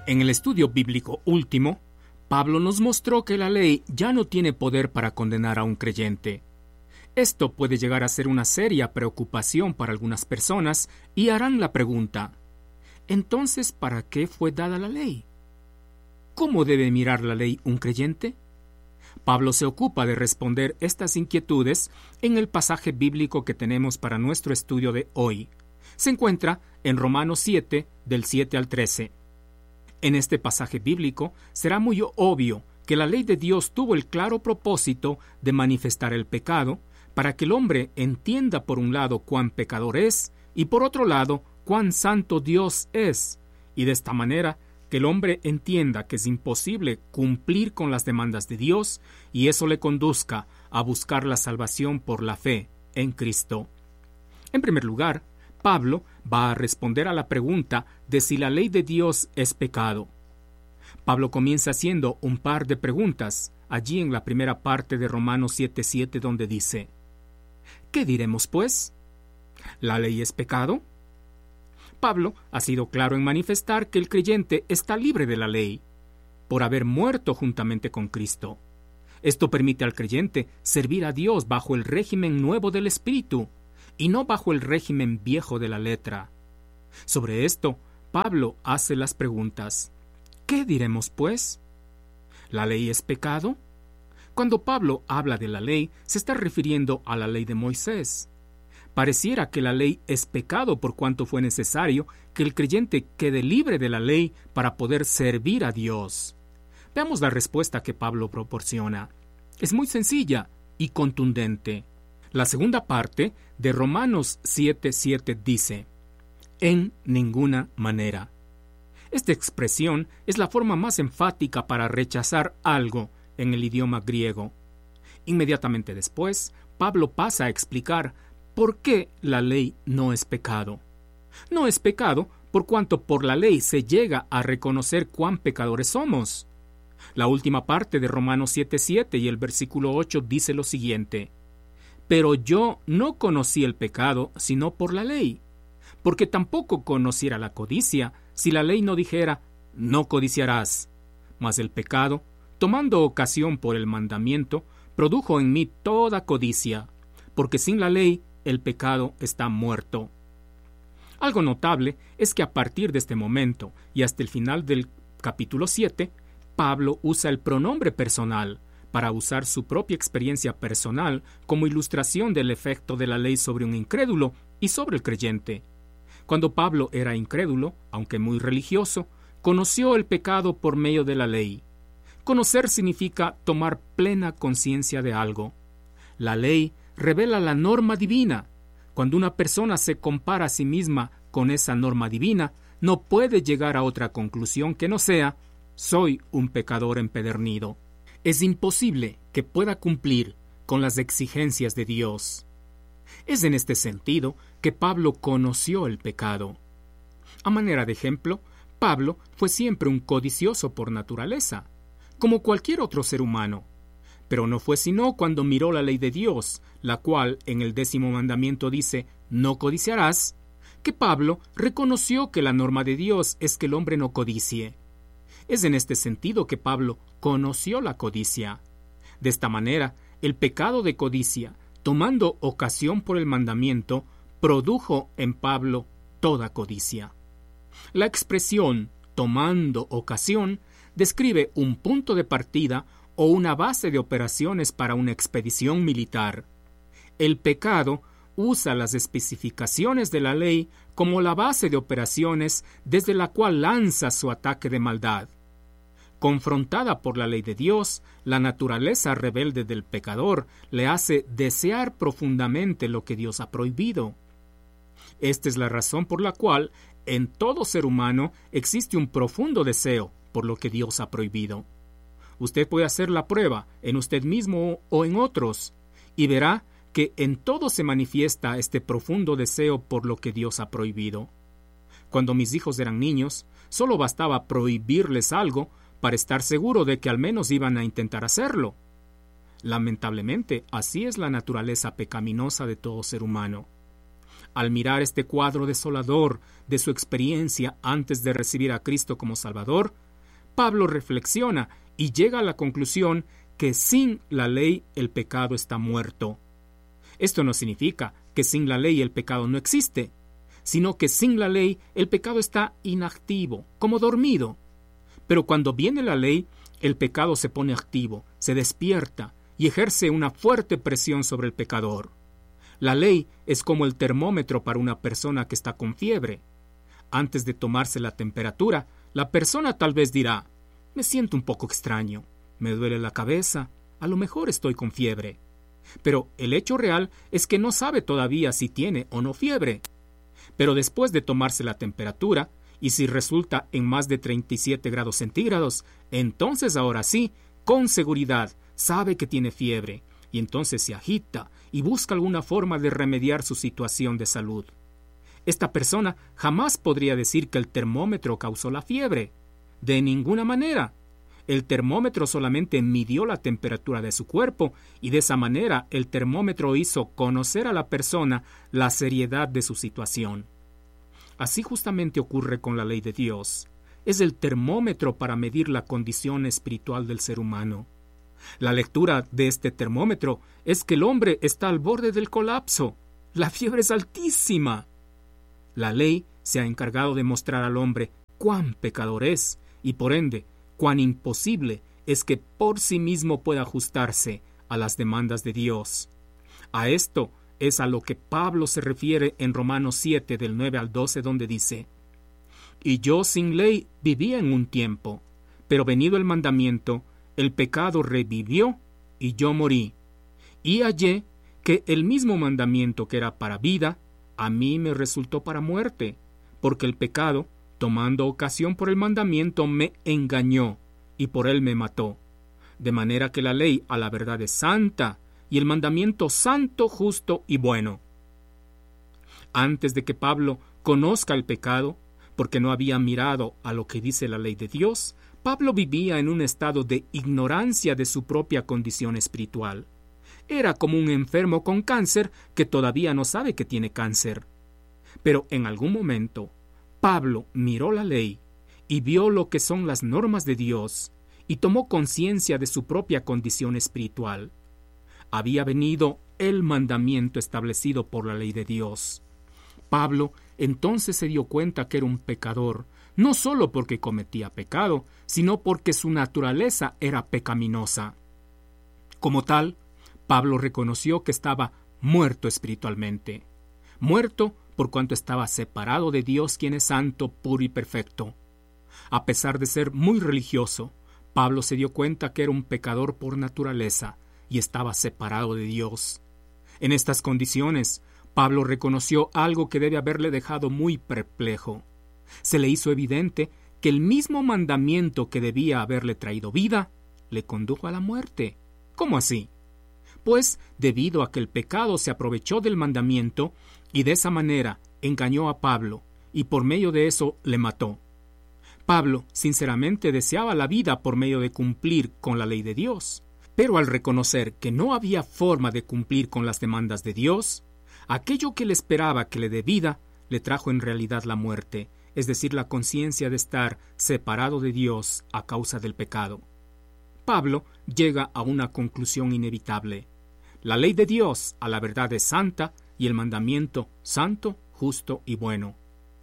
En el estudio bíblico último, Pablo nos mostró que la ley ya no tiene poder para condenar a un creyente. Esto puede llegar a ser una seria preocupación para algunas personas y harán la pregunta: ¿entonces para qué fue dada la ley? ¿Cómo debe mirar la ley un creyente? Pablo se ocupa de responder estas inquietudes en el pasaje bíblico que tenemos para nuestro estudio de hoy. Se encuentra en Romanos 7, del 7 al 13. En este pasaje bíblico será muy obvio que la ley de Dios tuvo el claro propósito de manifestar el pecado, para que el hombre entienda por un lado cuán pecador es y por otro lado cuán santo Dios es, y de esta manera que el hombre entienda que es imposible cumplir con las demandas de Dios y eso le conduzca a buscar la salvación por la fe en Cristo. En primer lugar, Pablo va a responder a la pregunta de si la ley de Dios es pecado. Pablo comienza haciendo un par de preguntas allí en la primera parte de Romanos 7:7, donde dice: ¿qué diremos pues? ¿La ley es pecado? Pablo ha sido claro en manifestar que el creyente está libre de la ley, por haber muerto juntamente con Cristo. Esto permite al creyente servir a Dios bajo el régimen nuevo del Espíritu, y no bajo el régimen viejo de la letra. Sobre esto, Pablo hace las preguntas: ¿qué diremos pues? ¿La ley es pecado? Cuando Pablo habla de la ley, se está refiriendo a la ley de Moisés. Pareciera que la ley es pecado por cuanto fue necesario que el creyente quede libre de la ley para poder servir a Dios. Veamos la respuesta que Pablo proporciona. Es muy sencilla y contundente. La segunda parte de Romanos 7:7 dice: en ninguna manera. Esta expresión es la forma más enfática para rechazar algo en el idioma griego. Inmediatamente después, Pablo pasa a explicar por qué la ley no es pecado. No es pecado por cuanto por la ley se llega a reconocer cuán pecadores somos. La última parte de Romanos 7:7 y el versículo 8 dice lo siguiente: pero yo no conocí el pecado sino por la ley, porque tampoco conociera la codicia si la ley no dijera: no codiciarás. Mas el pecado, tomando ocasión por el mandamiento, produjo en mí toda codicia, porque sin la ley el pecado está muerto. Algo notable es que a partir de este momento y hasta el final del capítulo 7, Pablo usa el pronombre personal para usar su propia experiencia personal como ilustración del efecto de la ley sobre un incrédulo y sobre el creyente. Cuando Pablo era incrédulo, aunque muy religioso, conoció el pecado por medio de la ley. Conocer significa tomar plena conciencia de algo. La ley revela la norma divina. Cuando una persona se compara a sí misma con esa norma divina, no puede llegar a otra conclusión que no sea: soy un pecador empedernido. Es imposible que pueda cumplir con las exigencias de Dios. Es en este sentido que Pablo conoció el pecado. A manera de ejemplo, Pablo fue siempre un codicioso por naturaleza, como cualquier otro ser humano. Pero no fue sino cuando miró la ley de Dios, la cual en el 10º mandamiento dice: no codiciarás, que Pablo reconoció que la norma de Dios es que el hombre no codicie. Es en este sentido que Pablo conoció la codicia. De esta manera, el pecado de codicia, tomando ocasión por el mandamiento, produjo en Pablo toda codicia. La expresión tomando ocasión describe un punto de partida o una base de operaciones para una expedición militar. El pecado usa las especificaciones de la ley como la base de operaciones desde la cual lanza su ataque de maldad. Confrontada por la ley de Dios, la naturaleza rebelde del pecador le hace desear profundamente lo que Dios ha prohibido. Esta es la razón por la cual en todo ser humano existe un profundo deseo por lo que Dios ha prohibido. Usted puede hacer la prueba en usted mismo o en otros y verá que en todo se manifiesta este profundo deseo por lo que Dios ha prohibido. Cuando mis hijos eran niños, solo bastaba prohibirles algo para estar seguro de que al menos iban a intentar hacerlo. Lamentablemente, así es la naturaleza pecaminosa de todo ser humano. Al mirar este cuadro desolador de su experiencia antes de recibir a Cristo como Salvador, Pablo reflexiona y llega a la conclusión que sin la ley el pecado está muerto. Esto no significa que sin la ley el pecado no existe, sino que sin la ley el pecado está inactivo, como dormido. Pero cuando viene la ley, el pecado se pone activo, se despierta y ejerce una fuerte presión sobre el pecador. La ley es como el termómetro para una persona que está con fiebre. Antes de tomarse la temperatura, la persona tal vez dirá: me siento un poco extraño, me duele la cabeza, a lo mejor estoy con fiebre. Pero el hecho real es que no sabe todavía si tiene o no fiebre. Pero después de tomarse la temperatura, y si resulta en más de 37 grados centígrados, entonces ahora sí, con seguridad, sabe que tiene fiebre, y entonces se agita y busca alguna forma de remediar su situación de salud. Esta persona jamás podría decir que el termómetro causó la fiebre. De ninguna manera. El termómetro solamente midió la temperatura de su cuerpo, y de esa manera el termómetro hizo conocer a la persona la seriedad de su situación. Así justamente ocurre con la ley de Dios. Es el termómetro para medir la condición espiritual del ser humano. La lectura de este termómetro es que el hombre está al borde del colapso. La fiebre es altísima. La ley se ha encargado de mostrar al hombre cuán pecador es, y por ende, cuán imposible es que por sí mismo pueda ajustarse a las demandas de Dios. A esto es a lo que Pablo se refiere en Romanos 7, del 9 al 12, donde dice: Y yo sin ley vivía en un tiempo, pero venido el mandamiento, el pecado revivió y yo morí. Y hallé que el mismo mandamiento que era para vida, a mí me resultó para muerte, porque el pecado, tomando ocasión por el mandamiento, me engañó, y por él me mató. De manera que la ley a la verdad es santa, y el mandamiento santo, justo y bueno. Antes de que Pablo conozca el pecado, porque no había mirado a lo que dice la ley de Dios, Pablo vivía en un estado de ignorancia de su propia condición espiritual. Era como un enfermo con cáncer que todavía no sabe que tiene cáncer. Pero en algún momento, Pablo miró la ley y vio lo que son las normas de Dios y tomó conciencia de su propia condición espiritual. Había venido el mandamiento establecido por la ley de Dios. Pablo entonces se dio cuenta que era un pecador, no solo porque cometía pecado, sino porque su naturaleza era pecaminosa. Como tal, Pablo reconoció que estaba muerto espiritualmente, muerto por cuanto estaba separado de Dios, quien es santo, puro y perfecto. A pesar de ser muy religioso, Pablo se dio cuenta que era un pecador por naturaleza y estaba separado de Dios. En estas condiciones, Pablo reconoció algo que debe haberle dejado muy perplejo. Se le hizo evidente que el mismo mandamiento que debía haberle traído vida, le condujo a la muerte. ¿Cómo así? Pues debido a que el pecado se aprovechó del mandamiento y de esa manera engañó a Pablo, y por medio de eso le mató. Pablo sinceramente deseaba la vida por medio de cumplir con la ley de Dios, pero al reconocer que no había forma de cumplir con las demandas de Dios, aquello que le esperaba que le dé vida, le trajo en realidad la muerte, es decir, la conciencia de estar separado de Dios a causa del pecado. Pablo llega a una conclusión inevitable. La ley de Dios a la verdad es santa y el mandamiento santo, justo y bueno.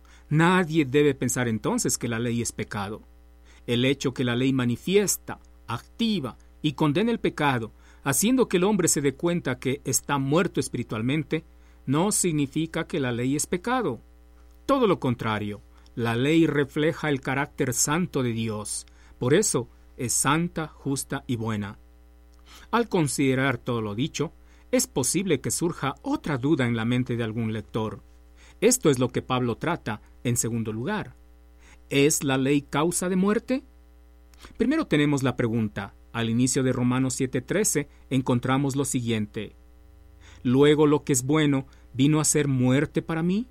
Nadie debe pensar entonces que la ley es pecado. El hecho que la ley manifiesta, activa y condena el pecado, haciendo que el hombre se dé cuenta que está muerto espiritualmente, no significa que la ley es pecado. Todo lo contrario, la ley refleja el carácter santo de Dios. Por eso es santa, justa y buena. Al considerar todo lo dicho, es posible que surja otra duda en la mente de algún lector. Esto es lo que Pablo trata en segundo lugar. ¿Es la ley causa de muerte? Primero tenemos la pregunta. Al inicio de Romanos 7:13 encontramos lo siguiente: ¿luego lo que es bueno vino a ser muerte para mí?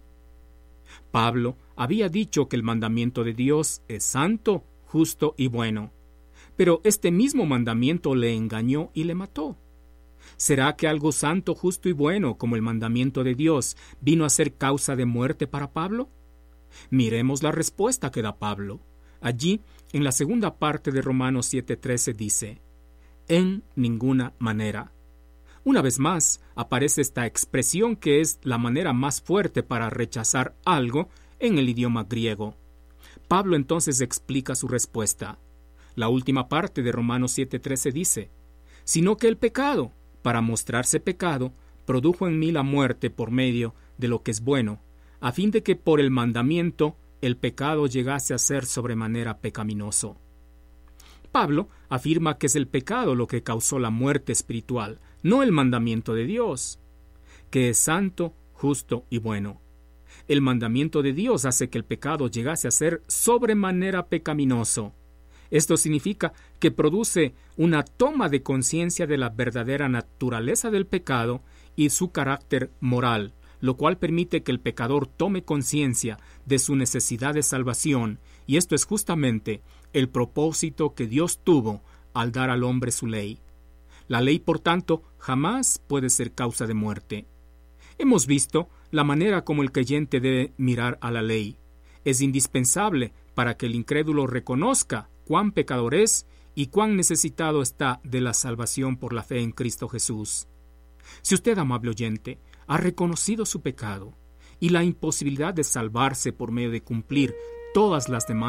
Pablo había dicho que el mandamiento de Dios es santo, justo y bueno. Pero este mismo mandamiento le engañó y le mató. ¿Será que algo santo, justo y bueno, como el mandamiento de Dios, vino a ser causa de muerte para Pablo? Miremos la respuesta que da Pablo. Allí, en la segunda parte de Romanos 7:13 dice: en ninguna manera. Una vez más, aparece esta expresión que es la manera más fuerte para rechazar algo en el idioma griego. Pablo entonces explica su respuesta. La última parte de Romanos 7:13 dice: sino que el pecado, para mostrarse pecado, produjo en mí la muerte por medio de lo que es bueno, a fin de que por el mandamiento el pecado llegase a ser sobremanera pecaminoso. Pablo afirma que es el pecado lo que causó la muerte espiritual, no el mandamiento de Dios, que es santo, justo y bueno. El mandamiento de Dios hace que el pecado llegase a ser sobremanera pecaminoso. Esto significa que produce una toma de conciencia de la verdadera naturaleza del pecado y su carácter moral, lo cual permite que el pecador tome conciencia de su necesidad de salvación, y esto es justamente el propósito que Dios tuvo al dar al hombre su ley. La ley, por tanto, jamás puede ser causa de muerte. Hemos visto la manera como el creyente debe mirar a la ley. Es indispensable para que el incrédulo reconozca cuán pecador es y cuán necesitado está de la salvación por la fe en Cristo Jesús. Si usted, amable oyente, ha reconocido su pecado y la imposibilidad de salvarse por medio de cumplir todas las demandas